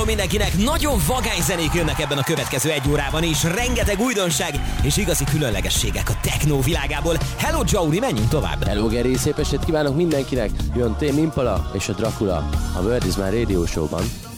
mindenkinek! Nagyon vagány zenék jönnek ebben a következő egy órában is. Rengeteg újdonság és igazi különlegességek a techno világából. Hello Jouri, menjünk tovább! Hello Geri, szép estét kívánok mindenkinek! Jön Tame Impala és a Dracula a World is My Radio Show-ban.